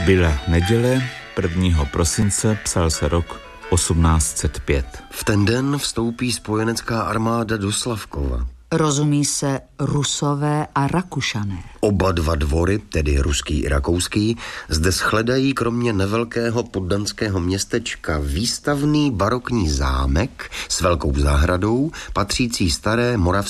Byla neděle 1. prosince, psal se rok 1805. V ten den vstoupí spojenecká armáda do Slavkova. Rozumí se Rusové a Rakušané. Oba dva dvory, tedy ruský i rakouský, zde shledají kromě nevelkého poddanského městečka výstavný barokní zámek s velkou zahradou, patřící staré moravské